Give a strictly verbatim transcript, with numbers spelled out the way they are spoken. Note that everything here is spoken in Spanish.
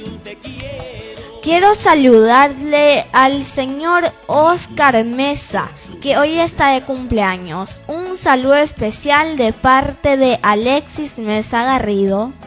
Quiero saludarle al señor Oscar Mesa, que hoy está de cumpleaños. Un saludo especial de parte de Alexis Mesa Garrido.